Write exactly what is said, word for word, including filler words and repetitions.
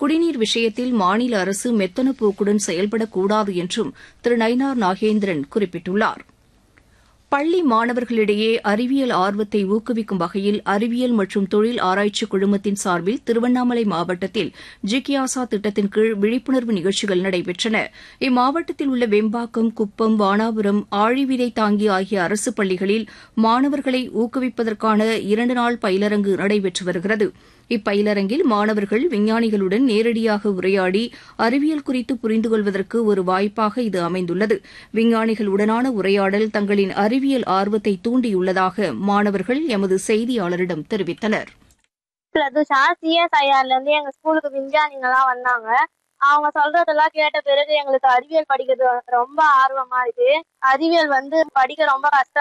குடிநீர் விஷயத்தில் மாநில அரசு மெத்தன போக்குடன் செயல்படக்கூடாது என்றும் திரு நயினார் நாகேந்திரன் குறிப்பிட்டுள்ளார். பள்ளி மாணவர்களிடையே அறிவியல் ஆர்வத்தை ஊக்குவிக்கும் வகையில் அறிவியல் மற்றும் தொழில் ஆராய்ச்சி குழுமத்தின் சார்பில் திருவண்ணாமலை மாவட்டத்தில் ஜிக்யாசா திட்டத்தின் கீழ் விழிப்புணர்வு நிகழ்ச்சிகள் நடைபெற்றன. இம்மாவட்டத்தில் உள்ள வெம்பாக்கம், குப்பம், வானாபுரம், ஆழிவிதை தாங்கி ஆகிய அரசு பள்ளிகளில் மாணவர்களை ஊக்குவிப்பதற்கான இரண்டு நாள் பயிலரங்கு நடைபெற்று வருகிறது. இப்பயிலரங்கில் மாணவர்கள் விஞ்ஞானிகளுடன் நேரடியாக உரையாடி அறிவியல் குறித்து புரிந்து கொள்வதற்கு ஒரு வாய்ப்பாக இது அமைந்துள்ளது. விஞ்ஞானிகளுடனான உரையாடல் தங்களின் அறிவியல் ஆர்வத்தை தூண்டியுள்ளதாக மாணவர்கள் எமது செய்தியாளரிடம் தெரிவித்தனர். இருந்து எங்க ஸ்கூலுக்கு விஞ்ஞானிகள்லாம் வந்தாங்க. அவங்க சொல்றதெல்லாம் கேட்ட பிறகு எங்களுக்கு அறிவியல் படிக்கிறது ரொம்ப ஆர்வமா இருக்கு. அறிவியல் வந்து படிக்க ரொம்ப கஷ்டம்.